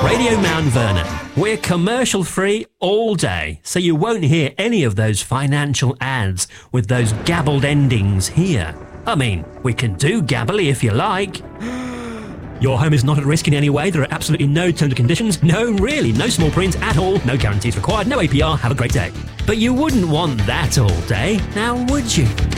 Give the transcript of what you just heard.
Radio Mount Vernon. We're commercial free all day, so you won't hear any of those financial ads with those gabbled endings here. I mean, we can do gabbly if you like. Your home is not at risk in any way. There are absolutely no terms and conditions. No, really, no small print at all. No guarantees required. No APR. Have a great day. But you wouldn't want that all day, now would you?